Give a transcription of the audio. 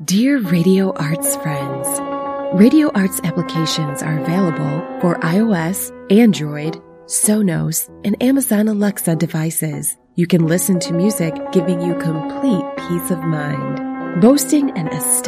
Dear Radio Arts friends, Radio Arts applications are available for iOS, Android, Sonos, and Amazon Alexa devices. You can listen to music giving you complete peace of mind. Boasting an aesthetic